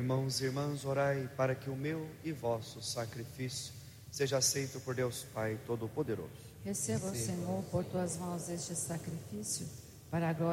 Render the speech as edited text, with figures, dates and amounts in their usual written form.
Irmãos e irmãs, orai para que o meu e vosso sacrifício seja aceito por Deus Pai Todo-Poderoso. Receba, Senhor, por tuas mãos este sacrifício, para a glória